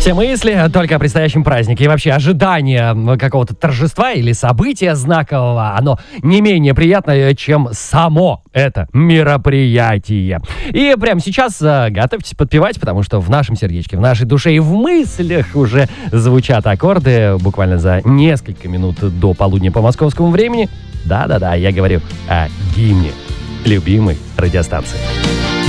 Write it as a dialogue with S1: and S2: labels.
S1: Все мысли только о предстоящем празднике. И вообще ожидание какого-то торжества или события знакового, оно не менее приятное, чем само это мероприятие. И прямо сейчас готовьтесь подпевать, потому что в нашем сердечке, в нашей душе и в мыслях уже звучат аккорды буквально за несколько минут до полудня по московскому времени. Да-да-да, я говорю о гимне любимой радиостанции.